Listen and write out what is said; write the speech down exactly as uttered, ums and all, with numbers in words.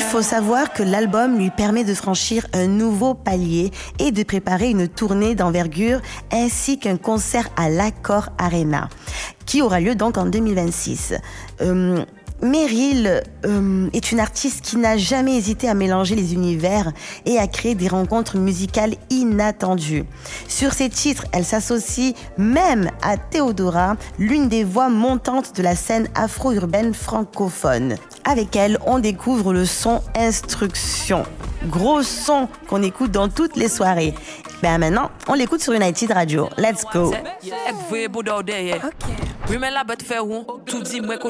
faut savoir que l'album lui permet de franchir un nouveau palier et de préparer une tournée d'envergure ainsi qu'un concert à l'Accor Arena qui aura lieu donc en deux mille vingt-six. Euh, Meryl euh, est une artiste qui n'a jamais hésité à mélanger les univers et à créer des rencontres musicales inattendues. Sur ses titres, elle s'associe même à Théodora, l'une des voix montantes de la scène afro-urbaine francophone. Avec elle, on découvre le son Instruction. Gros son qu'on écoute dans toutes les soirées. Ben maintenant, on l'écoute sur United Radio. Let's go. Okay.